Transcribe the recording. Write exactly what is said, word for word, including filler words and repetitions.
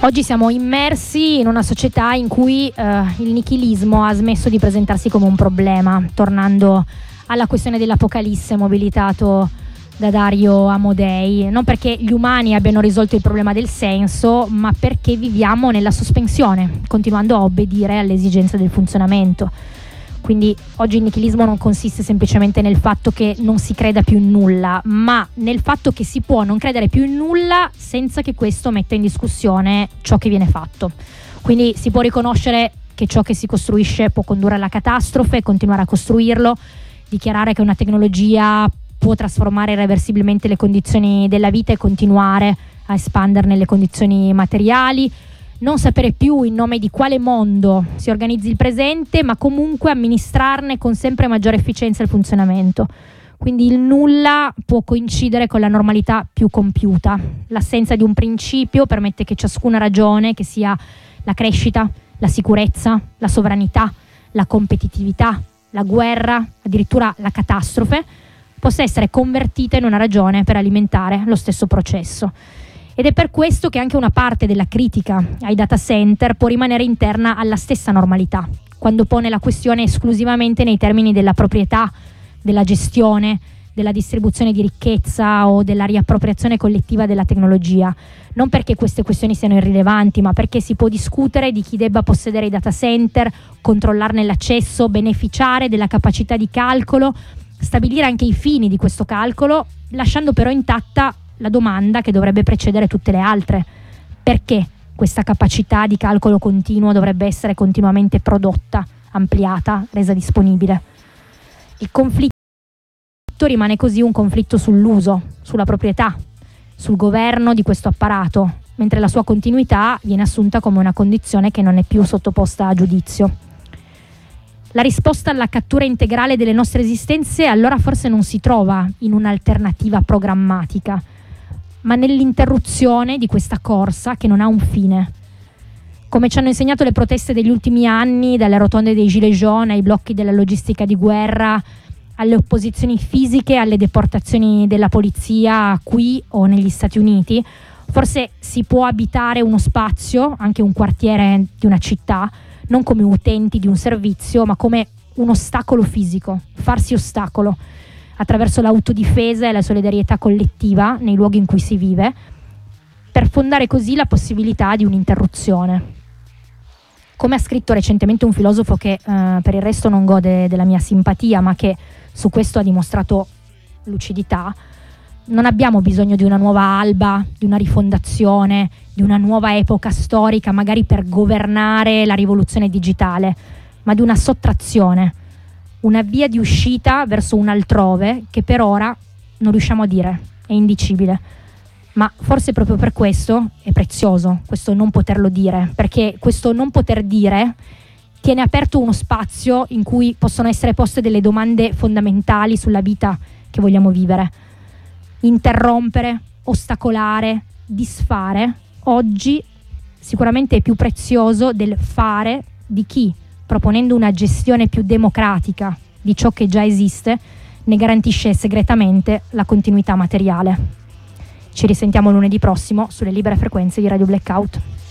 Oggi siamo immersi in una società in cui eh, il nichilismo ha smesso di presentarsi come un problema, tornando alla questione dell'apocalisse mobilitato da Dario Amodei, non perché gli umani abbiano risolto il problema del senso, ma perché viviamo nella sospensione, continuando a obbedire alle esigenze del funzionamento. Quindi oggi il nichilismo non consiste semplicemente nel fatto che non si creda più in nulla, ma nel fatto che si può non credere più in nulla senza che questo metta in discussione ciò che viene fatto. Quindi si può riconoscere che ciò che si costruisce può condurre alla catastrofe, continuare a costruirlo, dichiarare che una tecnologia può trasformare irreversibilmente le condizioni della vita e continuare a espanderne le condizioni materiali, non sapere più in nome di quale mondo si organizzi il presente, ma comunque amministrarne con sempre maggiore efficienza il funzionamento. Quindi il nulla può coincidere con la normalità più compiuta. L'assenza di un principio permette che ciascuna ragione, che sia la crescita, la sicurezza, la sovranità, la competitività, la guerra, addirittura la catastrofe, possa essere convertita in una ragione per alimentare lo stesso processo. Ed è per questo che anche una parte della critica ai data center può rimanere interna alla stessa normalità, quando pone la questione esclusivamente nei termini della proprietà, della gestione, della distribuzione di ricchezza o della riappropriazione collettiva della tecnologia. Non perché queste questioni siano irrilevanti, ma perché si può discutere di chi debba possedere i data center, controllarne l'accesso, beneficiare della capacità di calcolo, stabilire anche i fini di questo calcolo, lasciando però intatta la domanda che dovrebbe precedere tutte le altre: perché questa capacità di calcolo continuo dovrebbe essere continuamente prodotta, ampliata, resa disponibile? Il conflitto rimane così un conflitto sull'uso, sulla proprietà, sul governo di questo apparato, mentre la sua continuità viene assunta come una condizione che non è più sottoposta a giudizio. La risposta alla cattura integrale delle nostre esistenze allora forse non si trova in un'alternativa programmatica, ma nell'interruzione di questa corsa che non ha un fine. Come ci hanno insegnato le proteste degli ultimi anni, dalle rotonde dei Gilets jaunes ai blocchi della logistica di guerra, alle opposizioni fisiche, alle deportazioni della polizia qui o negli Stati Uniti, forse si può abitare uno spazio, anche un quartiere di una città, non come utenti di un servizio, ma come un ostacolo fisico, farsi ostacolo, attraverso l'autodifesa e la solidarietà collettiva nei luoghi in cui si vive, per fondare così la possibilità di un'interruzione. Come ha scritto recentemente un filosofo che eh, per il resto non gode della mia simpatia, ma che su questo ha dimostrato lucidità, non abbiamo bisogno di una nuova alba, di una rifondazione, di una nuova epoca storica, magari per governare la rivoluzione digitale, ma di una sottrazione, una via di uscita verso un altrove che per ora non riusciamo a dire, è indicibile. Ma forse proprio per questo è prezioso questo non poterlo dire, perché questo non poter dire tiene aperto uno spazio in cui possono essere poste delle domande fondamentali sulla vita che vogliamo vivere. Interrompere, ostacolare, disfare, oggi sicuramente è più prezioso del fare di chi, proponendo una gestione più democratica di ciò che già esiste, ne garantisce segretamente la continuità materiale. Ci risentiamo lunedì prossimo sulle libere frequenze di Radio Blackout.